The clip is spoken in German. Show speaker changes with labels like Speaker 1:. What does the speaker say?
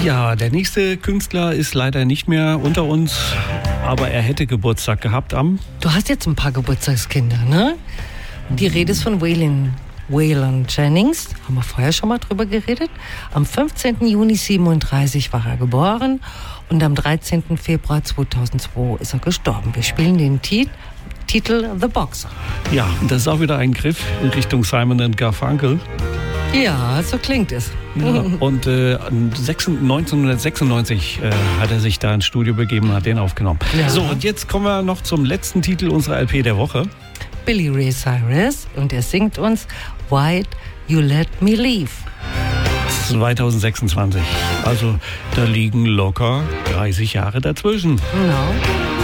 Speaker 1: Ja, der nächste Künstler ist leider nicht mehr unter uns, aber er hätte Geburtstag gehabt am...
Speaker 2: Du hast jetzt ein paar Geburtstagskinder, ne? Die Rede ist von Waylon Jennings, haben wir vorher schon mal drüber geredet. Am 15. Juni 1937 war er geboren und am 13. Februar 2002 ist er gestorben. Wir spielen den Titel The Boxer.
Speaker 1: Ja, das ist auch wieder ein Griff in Richtung Simon & Garfunkel.
Speaker 2: Ja, so klingt es.
Speaker 1: Ja, und 1996 hat er sich da ins Studio begeben und hat den aufgenommen.
Speaker 2: Ja.
Speaker 1: So, und jetzt kommen wir noch zum letzten Titel unserer LP der Woche.
Speaker 2: Billy Ray Cyrus und er singt uns Why'd You Let Me Leave.
Speaker 1: 2026. Also da liegen locker 30 Jahre dazwischen.
Speaker 2: Genau.